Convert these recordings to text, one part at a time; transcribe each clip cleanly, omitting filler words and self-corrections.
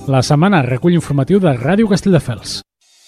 La setmana recull informatiu de Ràdio Castelldefels.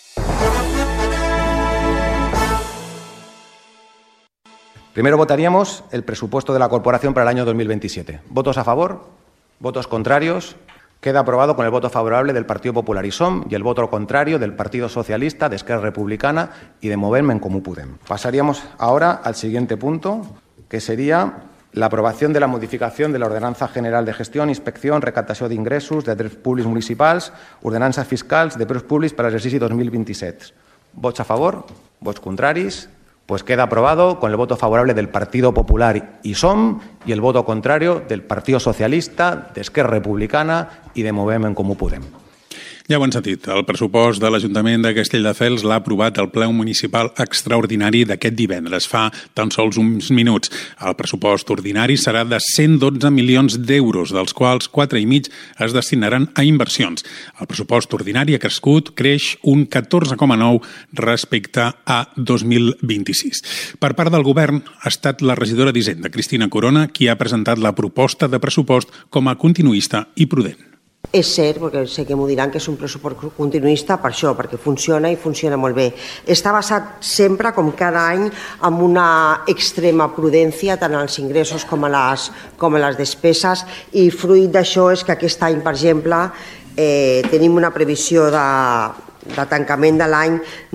Primero votaríamos el presupuesto de la corporación para el año 2027. ¿Votos a favor? ¿Votos contrarios? Queda aprobado con el voto favorable del Partido Popular y SOM y el voto contrario del Partido Socialista, de Esquerra Republicana y de Movem en Comú Podem. Pasaríamos ahora al siguiente punto, que sería la aprovación de la modificación de la Ordenança General de Gestió, Inspecció, Recaptació d'Ingressos, de Drets Públics Municipals, Ordenança Fiscals de Preus Públics per a l'exercici 2027. ¿Vots a favor? ¿Vots contraris? Pues queda aprobado con el voto favorable del Partido Popular y SOM y el voto contrario del Partido Socialista, de Esquerra Republicana i de Movem en Comú Podem. Ja ho han sentit, el pressupost de l'Ajuntament de Castelldefels l'ha aprovat el ple municipal extraordinari d'aquest divendres, fa tan sols uns minuts. El pressupost ordinari serà de 112 milions d'euros, dels quals 4,5 es destinaran a inversions. El pressupost ordinari ha creix un 14,9 respecte a 2026. Per part del govern ha estat la regidora d'Hisenda, Cristina Corona, qui ha presentat la proposta de pressupost com a continuista i prudent. És cert, perquè sé que m'ho diran, que és un pressupost continuista per això, perquè funciona i funciona molt bé. Està basat sempre, com cada any, en una extrema prudència, tant als ingressos com a les despeses, i fruit d'això és que aquest any, per exemple, tenim una previsió de tancament de l'any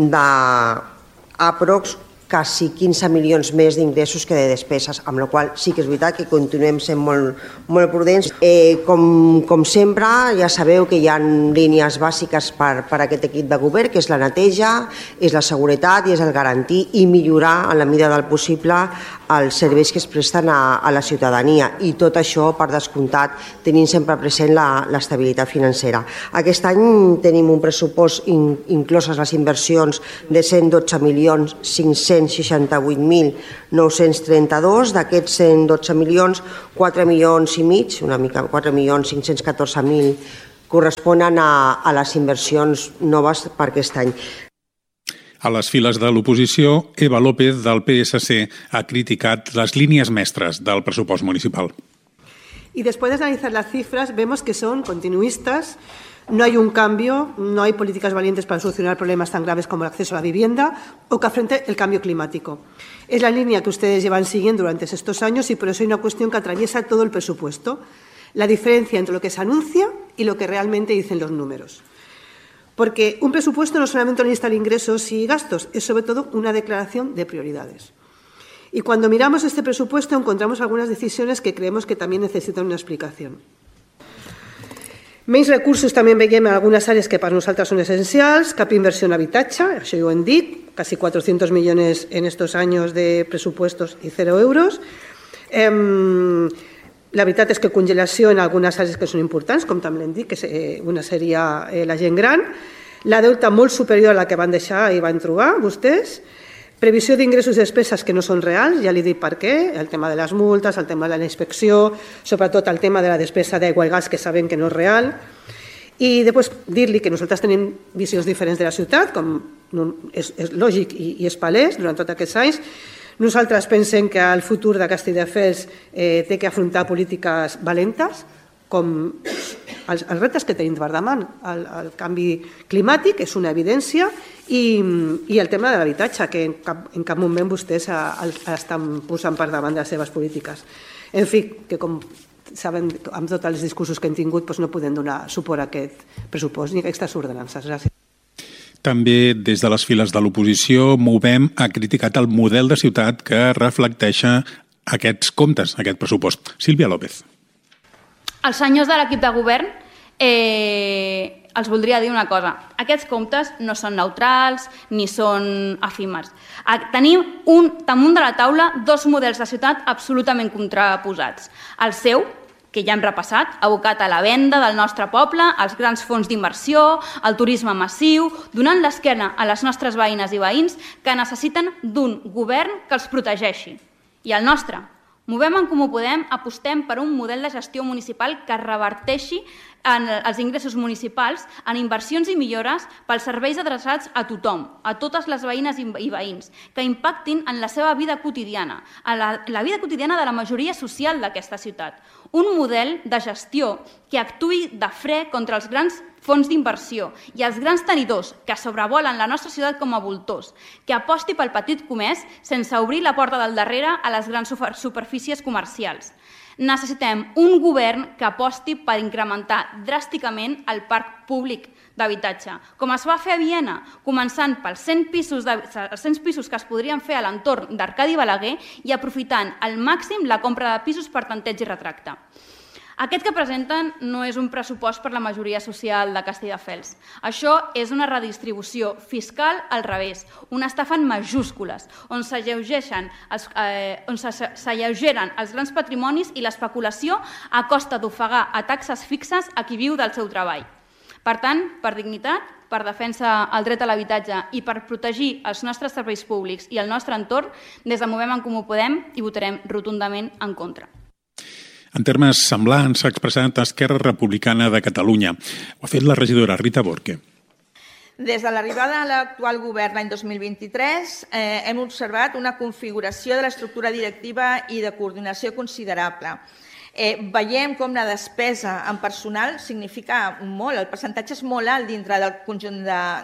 d'aprox quasi 15 milions més d'ingressos que de despeses, amb la qual sí que és veritat que continuem sent molt prudents. Com sempre, ja sabeu que hi ha línies bàsiques per aquest equip de govern, que és la neteja, és la seguretat i és el garantir i millorar en la mida del possible els serveis que es presten a la ciutadania, i tot això, per descomptat, tenint sempre present l'estabilitat financera. Aquest any tenim un pressupost, incloses les inversions, de 112.568.932. D'aquests 112 milions, 4 milions i mig, una mica 4.514.000, corresponen a les inversions noves per aquest any. A les files de l'oposició, Eva López, del PSC, ha criticat les línies mestres del pressupost municipal. Y después de analizar las cifras, vemos que son continuistas. No hay un cambio, no hay políticas valientes para solucionar problemas tan graves como el acceso a la vivienda o que afronte el cambio climático. Es la línea que ustedes llevan siguiendo durante estos años y por eso hay una cuestión que atraviesa todo el presupuesto: la diferencia entre lo que se anuncia y lo que realmente dicen los números. Porque un presupuesto no solamente una lista de ingresos y gastos, es sobre todo una declaración de prioridades. Y cuando miramos este presupuesto encontramos algunas decisiones que creemos que también necesitan una explicación. Menys recursos també veiem en algunes àrees que per nosaltres són essencials, cap inversió en habitatge, això ho hem dit, casi 400 millones en estos años de presupuestos y 0 euros. La veritat és que congelació en algunes àrees que són importants, com també hem dit, que una seria la gent gran, la deute molt superior a la que van deixar i van trobar vostès, previsió d'ingressos i despeses que no són reals, ja li dic per què, el tema de les multes, el tema de la inspecció, sobretot el tema de la despesa d'aigua i gas, que sabem que no és real, i després dir-li que nosaltres tenim visions diferents de la ciutat, com és lògic i és palès durant tots aquests anys. Nosaltres pensem que el futur de Castelldefels té que afrontar polítiques valentes, com els reptes que tenim per davant. El canvi climàtic és una evidència i el tema de l'habitatge, que en cap moment vostès estan posant per davant de les seves polítiques. En fi, que com saben, amb tots els discursos que hem tingut no podem donar suport a aquest pressupost ni a aquestes ordenances. Gràcies. També des de les files de l'oposició, Movem ha criticat el model de ciutat que reflecteix aquests comptes, aquest pressupost. Sílvia López. Els senyors de l'equip de govern els voldria dir una cosa. Aquests comptes no són neutrals ni són efímers. Tenim damunt de la taula dos models de ciutat absolutament contraposats. El seu, que ja hem repassat, abocat a la venda del nostre poble, als grans fons d'inversió, al turisme massiu, donant l'esquena a les nostres veïnes i veïns que necessiten d'un govern que els protegeixi. I el nostre, Movem en Comú Podem, apostem per un model de gestió municipal que reverteixi els ingressos municipals en inversions i millores pels serveis adreçats a tothom, a totes les veïnes i veïns, que impactin en la seva vida quotidiana, a la vida quotidiana de la majoria social d'aquesta ciutat. un model de gestió que actuï de fre contra els grans fons d'inversió i els grans tenidors que sobrevolen la nostra ciutat com a voltors, que aposti pel petit comerç sense obrir la porta del darrere a les grans superfícies comercials. Necessitem un govern que aposti per incrementar dràsticament el parc públic d'habitatge, com es va fer a Viena, començant pels 100 pisos que es podrien fer a l'entorn d'Arcadi Balaguer i aprofitant al màxim la compra de pisos per tanteig i retracte. Aquest que presenten no és un pressupost per la majoria social de Castelldefels. Això és una redistribució fiscal al revés, una estafa en majúscules, on s'alleugeren els grans patrimonis i l'especulació a costa d'ofegar a taxes fixes a qui viu del seu treball. Per tant, per dignitat, per defensar el dret a l'habitatge i per protegir els nostres serveis públics i el nostre entorn, des de Movem en Comú Podem hi votarem rotundament en contra. En termes semblants s'ha expressat Esquerra Republicana de Catalunya. Ho ha fet la regidora Rita Borque. Des de l'arribada a l'actual govern l'any 2023 hem observat una configuració de l'estructura directiva i de coordinació considerable. Veiem com la despesa en personal significa molt, el percentatge és molt alt dintre del conjunt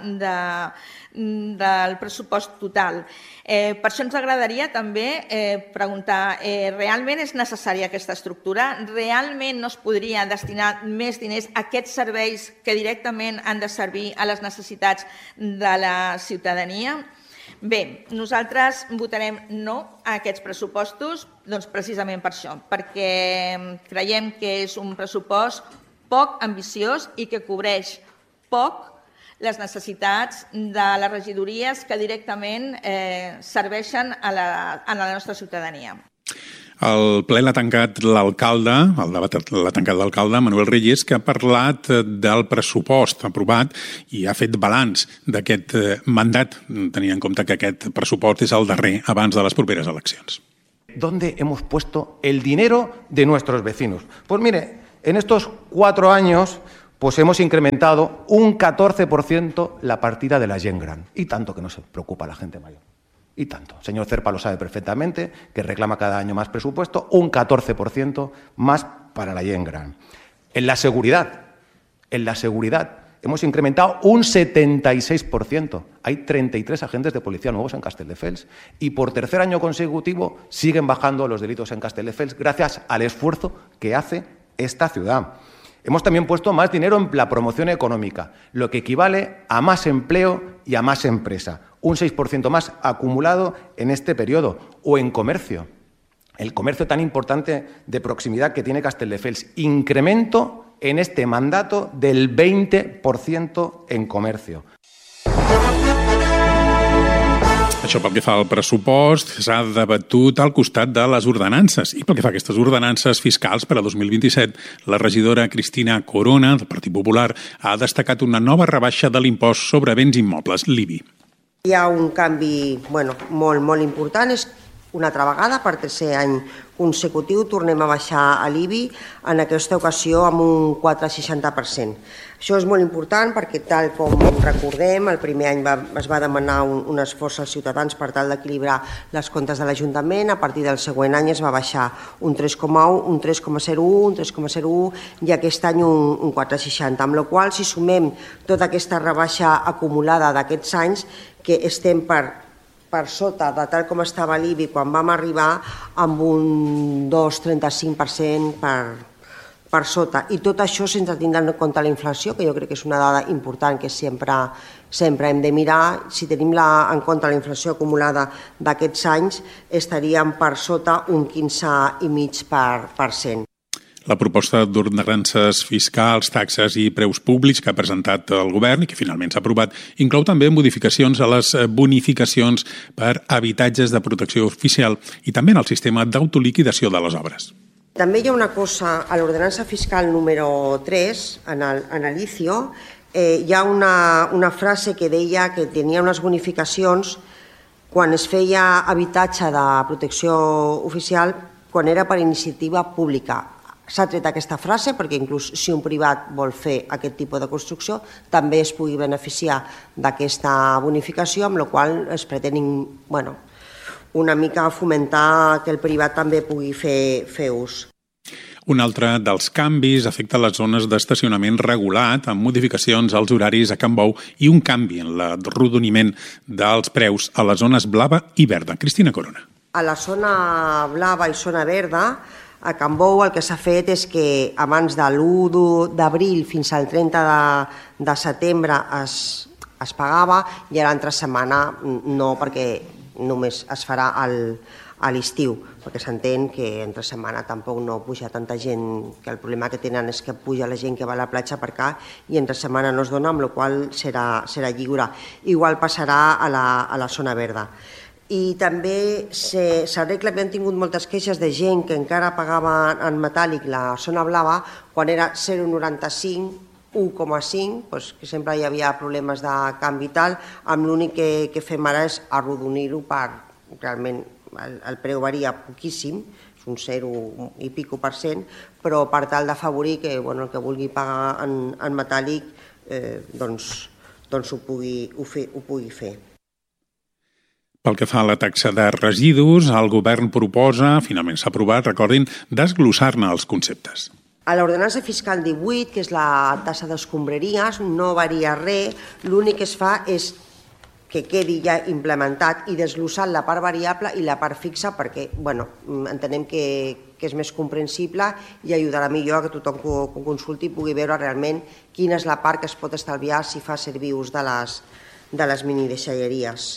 del pressupost total. Per això ens agradaria també preguntar, realment és necessària aquesta estructura? Realment no es podria destinar més diners a aquests serveis que directament han de servir a les necessitats de la ciutadania? Bé, nosaltres votarem no a aquests pressupostos, doncs precisament per això, perquè creiem que és un pressupost poc ambiciós i que cobreix poc les necessitats de les regidories que directament serveixen a la nostra ciutadania. El ple l'ha tancat l'alcalde, el debat l'ha tancat l'alcalde Manuel Reyes, que ha parlat del pressupost aprovat i ha fet balanç d'aquest mandat, tenint en compte que aquest pressupost és el darrer abans de les properes eleccions. ¿Dónde hemos puesto el dinero de nuestros vecinos? Pues mire, en estos 4 años pues hemos incrementado un 14% la partida de la gent gran. Y tanto que no se preocupa la gente mayor. Y tanto. El señor Zerpa lo sabe perfectamente, que reclama cada año más presupuesto, un 14% más para la gent gran. En la seguridad hemos incrementado un 76%. Hay 33 agentes de policía nuevos en Castelldefels y por tercer año consecutivo siguen bajando los delitos en Castelldefels gracias al esfuerzo que hace esta ciudad. Hemos también puesto más dinero en la promoción económica, lo que equivale a más empleo y a más empresa. Un 6% más acumulado en este periodo. O en comercio. El comercio tan importante de proximidad que tiene Castelldefels. Incremento en este mandato del 20% en comercio. Això pel que fa al pressupost s'ha debatut al costat de les ordenances. I pel que fa a aquestes ordenances fiscals per a 2027, la regidora Cristina Corona, del Partit Popular, ha destacat una nova rebaixa de l'impost sobre béns immobles, l'IBI. Hi ha un canvi molt important, és una altra vegada, per tercer any consecutiu, tornem a baixar l'IBI, en aquesta ocasió amb un 4,60%. Això és molt important perquè, tal com recordem, el primer any es va demanar un esforç als ciutadans per tal d'equilibrar les comptes de l'Ajuntament, a partir del següent any es va baixar un 3,1, un 3,01, un 3,01 i aquest any un 4,60, amb la qual cosa, si sumem tota aquesta rebaixa acumulada d'aquests anys, que estem per sota de tal com estava l'IBI quan vam arribar amb un 2,35% per sota. I tot això sense tindre en compte la inflació, que jo crec que és una dada important que sempre hem de mirar. Si tenim en compte la inflació acumulada d'aquests anys, estaríem per sota un 15,5%. La proposta d'ordenances fiscals, taxes i preus públics que ha presentat el govern i que finalment s'ha aprovat inclou també modificacions a les bonificacions per habitatges de protecció oficial i també en el sistema d'autoliquidació de les obres. També hi ha una cosa, a l'ordenança fiscal número 3, en l'ICIO, hi ha una frase que deia que tenia unes bonificacions quan es feia habitatge de protecció oficial quan era per iniciativa pública. S'ha tret aquesta frase perquè inclús si un privat vol fer aquest tipus de construcció també es pugui beneficiar d'aquesta bonificació, amb la qual es pretén una mica fomentar que el privat també pugui fer ús. Un altre dels canvis afecta les zones d'estacionament regulat, amb modificacions als horaris a Can Bou i un canvi en l'arrodoniment dels preus a les zones blava i verda. Cristina Corona. A la zona blava i zona verda, a Can Bou el que s'ha fet és que abans de l'1 d'abril fins al 30 de setembre es pagava i a l'altra setmana no, perquè només es farà a l'estiu, perquè s'entén que entre setmana tampoc no puja tanta gent, que el problema que tenen és que puja la gent que va a la platja per cá i entre setmana no es dona, amb la qual serà lliure. Igual passarà a la zona verda. I també s'arregla, hem tingut moltes queixes de gent que encara pagava en metàl·lic la zona blava quan era 0,95, 1,5, que sempre hi havia problemes de canvi i tal, amb l'únic que fem ara és arrodonir-ho per realment. El preu varia poquíssim, és un 0 i pico %, però per tal d'afavorir que el que vulgui pagar en metàl·lic ho pugui fer. Pel que fa a la taxa de residus, el govern proposa, finalment s'ha aprovat, recordin, desglossar-ne els conceptes. A l'ordenança fiscal 18, que és la taxa d'escombraries, no varia res, l'únic que es fa és que quedi ja implementat i desglossat la part variable i la part fixa perquè entenem que és més comprensible i ajudarà millor a que tothom que ho consulti pugui veure realment quina és la part que es pot estalviar si fa servir ús de les minideixalleries.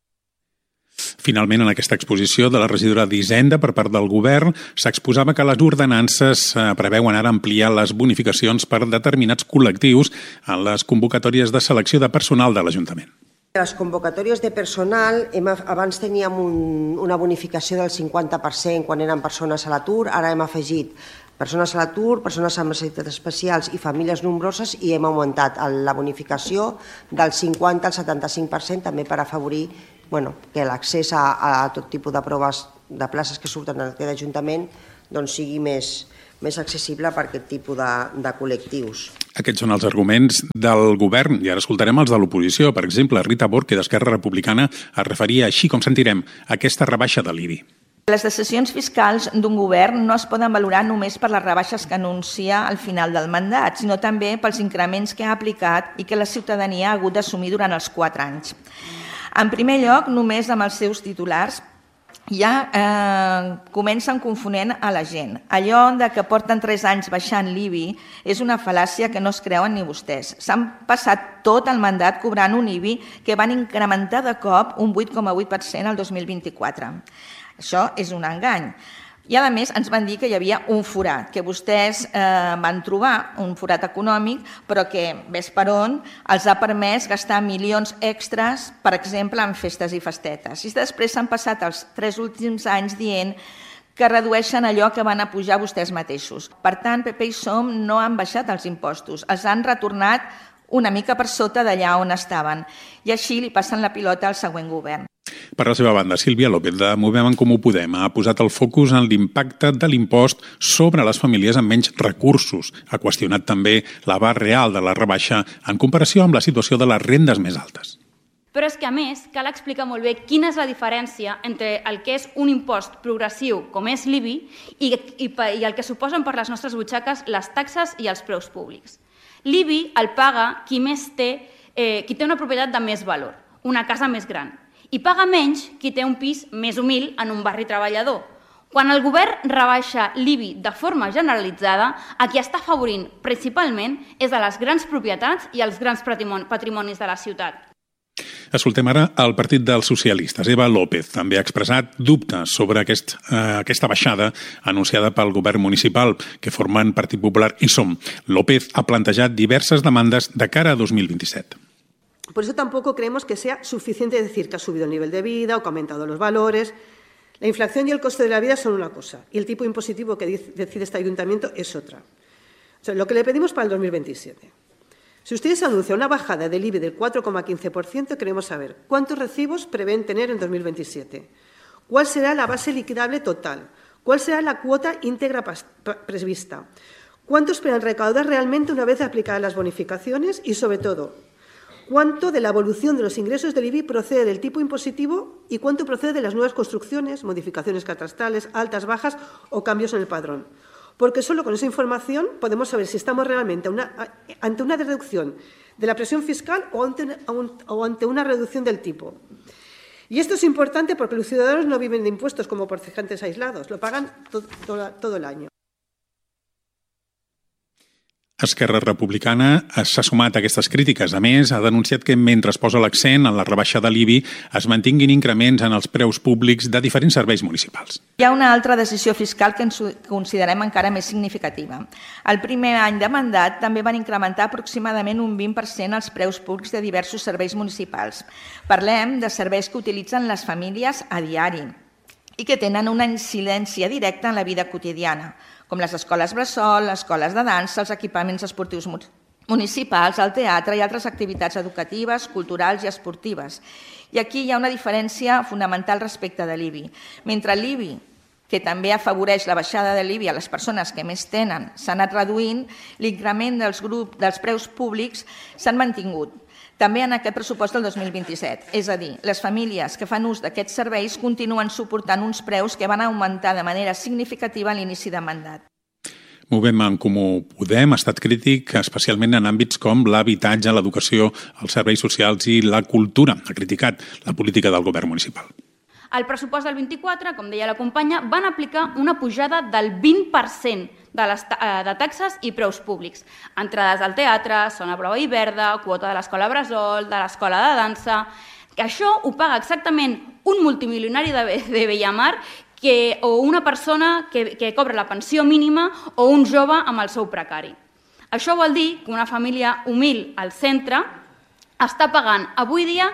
Finalment, en aquesta exposició de la regidora d'Hisenda per part del govern, s'exposava que les ordenances preveuen ara ampliar les bonificacions per determinats col·lectius en les convocatòries de selecció de personal de l'Ajuntament. Les convocatòries de personal, abans teníem una bonificació del 50% quan eren persones a l'atur, ara hem afegit persones a l'atur, persones amb necessitats especials i famílies nombroses i hem augmentat la bonificació del 50 al 75% també per afavorir que l'accés a tot tipus de proves de places que surten en aquest Ajuntament sigui més accessible per aquest tipus de col·lectius. Aquests són els arguments del govern i ara escoltarem els de l'oposició. Per exemple, Rita Borque d'Esquerra Republicana es referia així com sentirem a aquesta rebaixa de l'IBI. Les decisions fiscals d'un govern no es poden valorar només per les rebaixes que anuncia al final del mandat, sinó també pels increments que ha aplicat i que la ciutadania ha hagut d'assumir durant els 4 anys. En primer lloc, només amb els seus titulars, ja comencen confonent a la gent. Allò que porten 3 anys baixant l'IBI és una fal·làcia que no es creuen ni vostès. S'han passat tot el mandat cobrant un IBI que van incrementar de cop un 8,8% al 2024. Això és un engany. I a més ens van dir que hi havia un forat, que vostès van trobar, un forat econòmic, però que, ves per on, els ha permès gastar milions extras, per exemple, en festes i festetes. I després s'han passat els 3 últims anys dient que redueixen allò que van apujar vostès mateixos. Per tant, PP i SOM no han baixat els impostos, els han retornat una mica per sota d'allà on estaven. I així li passen la pilota al següent govern. Per la seva banda, Sílvia López, de Movem en Comú Podem, ha posat el focus en l'impacte de l'impost sobre les famílies amb menys recursos. Ha qüestionat també l'abast real de la rebaixa en comparació amb la situació de les rendes més altes. Però és que, a més, cal explicar molt bé quina és la diferència entre el que és un impost progressiu, com és l'IBI, i el que suposen per les nostres butxaques les taxes i els preus públics. L'IBI el paga qui té una propietat de més valor, una casa més gran, i paga menys qui té un pis més humil en un barri treballador. Quan el govern rebaixa l'IBI de forma generalitzada, a qui està afavorint principalment és a les grans propietats i als grans patrimonis de la ciutat. Escoltem ara el Partit dels Socialistes. Eva López també ha expressat dubtes sobre aquesta baixada anunciada pel govern municipal que formen Partit Popular i SOM. López ha plantejat diverses demandes de cara a 2027. Por eso tampoco creemos que sea suficiente decir que ha subido el nivel de vida o que ha aumentado los valores. La inflación y el coste de la vida son una cosa y el tipo impositivo que decide este ayuntamiento es otra. O sea, lo que le pedimos para el 2027. Si ustedes anuncian una bajada del IBI del 4,15%, queremos saber cuántos recibos prevén tener en 2027, cuál será la base liquidable total, cuál será la cuota íntegra prevista, cuánto esperan recaudar realmente una vez aplicadas las bonificaciones y, sobre todo, cuánto de la evolución de los ingresos del IBI procede del tipo impositivo y cuánto procede de las nuevas construcciones, modificaciones catastrales, altas, bajas o cambios en el padrón. porque solo con esa información podemos saber si estamos realmente ante una reducción de la presión fiscal o ante una reducción del tipo. Y esto es importante porque los ciudadanos no viven de impuestos como porcentajes aislados, lo pagan todo el año. Esquerra Republicana s'ha sumat a aquestes crítiques. A més, ha denunciat que mentre es posa l'accent en la rebaixa de l'IBI es mantinguin increments en els preus públics de diferents serveis municipals. Hi ha una altra decisió fiscal que ens considerem encara més significativa. El primer any de mandat també van incrementar aproximadament un 20% els preus públics de diversos serveis municipals. Parlem de serveis que utilitzen les famílies a diari i que tenen una incidència directa en la vida quotidiana, com les escoles bressol, les escoles de dansa, els equipaments esportius municipals, el teatre i altres activitats educatives, culturals i esportives. I aquí hi ha una diferència fonamental respecte de l'IBI. Mentre l'IBI, que també afavoreix la baixada de l'IBI a les persones que més tenen, s'ha anat reduint, l'increment dels preus públics s'han mantingut. També en aquest pressupost del 2027. És a dir, les famílies que fan ús d'aquests serveis continuen suportant uns preus que van augmentar de manera significativa a l'inici de mandat. Movem en Comú Podem ha estat crític especialment en àmbits com l'habitatge, l'educació, els serveis socials i la cultura. Ha criticat la política del govern municipal. Al pressupost del 24, com deia la companya, van aplicar una pujada del 20% de taxes i preus públics. Entrades al teatre, zona blava i verda, quota de l'escola bressol, de l'escola de dansa... Això ho paga exactament un multimilionari de Bellamar o una persona que cobra la pensió mínima o un jove amb el sou precari. Això vol dir que una família humil al centre està pagant avui dia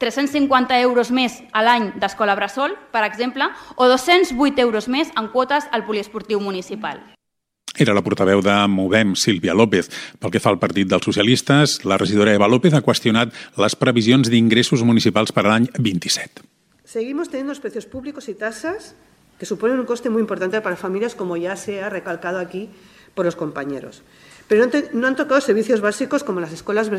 350 euros més a l'any d'escola bressol, per exemple, o 208 euros més en quotes al poliesportiu municipal. Era la portaveu de Movem, Sílvia López. Pel que fa al Partit dels Socialistes, la regidora Eva López ha qüestionat les previsions d'ingressos municipals per a l'any 27. Seguimos teniendo los precios públicos y tasas que suponen un coste muy importante para familias, como ya se ha recalcado aquí por los compañeros. Pero no han tocado servicios básicos como las escuelas